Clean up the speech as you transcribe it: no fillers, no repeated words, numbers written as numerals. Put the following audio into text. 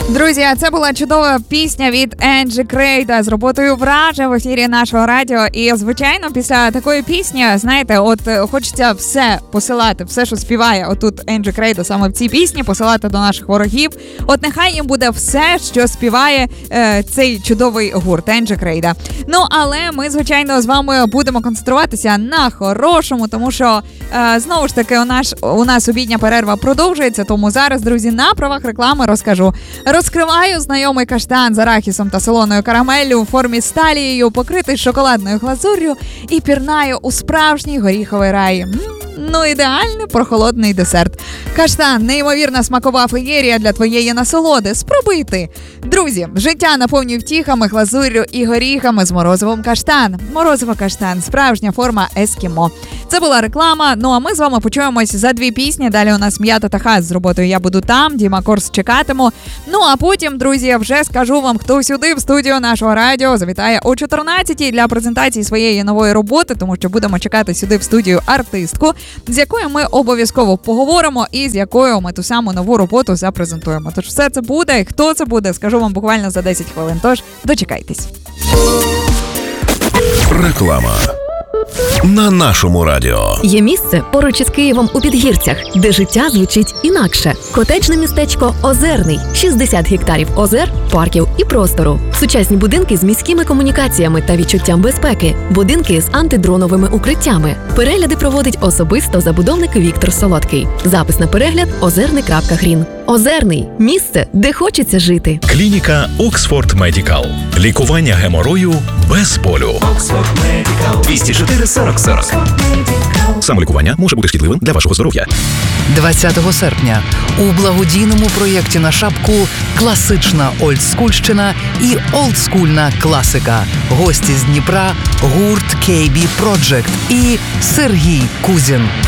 Друзі, це була чудова пісня від Енджі Крейда з роботою «Враже» в ефірі нашого радіо. І, звичайно, після такої пісні, знаєте, от хочеться все посилати, все, що співає отут Енджі Крейда саме в цій пісні, посилати до наших ворогів. От нехай їм буде все, що співає цей чудовий гурт Енджі Крейда. Ну, але ми, звичайно, з вами будемо концентруватися на хорошому, тому що, знову ж таки, у нас обідня перерва продовжується, тому зараз, друзі, на правах реклами розкажу. Розкриваю знайомий каштан з арахісом та солоною карамеллю у формі з талією, покритий шоколадною глазур'ю і пірнаю у справжній горіховий рай. Ну, ідеальний прохолодний десерт. Каштан – неймовірна смакова феєрія для твоєї насолоди. Спробуй ти. Друзі, життя наповнює втіхами, глазур'ю і горіхами з морозивом каштан. Морозиво каштан – справжня форма ескімо. Це була реклама, ну а ми з вами почуємось за 2 пісні. Далі у нас М'ята та Хас з роботою «Я буду там», Діма Корс чекатиму. Ну а потім, друзі, я вже скажу вам, хто сюди в студію нашого радіо завітає о 14-й для презентації своєї нової роботи, тому що будемо чекати сюди в студію артистку, з якою ми обов'язково поговоримо і з якою ми ту саму нову роботу запрезентуємо. Тож все це буде, і хто це буде, скажу вам буквально за 10 хвилин. Тож дочекайтесь. Реклама на нашому радіо. Є місце поруч із Києвом у Підгірцях, де життя звучить інакше. Котеджне містечко Озерний. 60 гектарів озер, парків і простору. Сучасні будинки з міськими комунікаціями та відчуттям безпеки. Будинки з антидроновими укриттями. Перегляди проводить особисто забудовник Віктор Солодкий. Запис на перегляд озерний.грін. Озерний – місце, де хочеться жити. Клініка Оксфорд Медікал. Лікування геморою без болю. 204 40 40. Самолікування може бути шкідливим для вашого здоров'я. 20 серпня у благодійному проєкті на шапку класична олдскульщина і олдскульна класика. Гості з Дніпра, гурт KB Project і Сергій Кузін.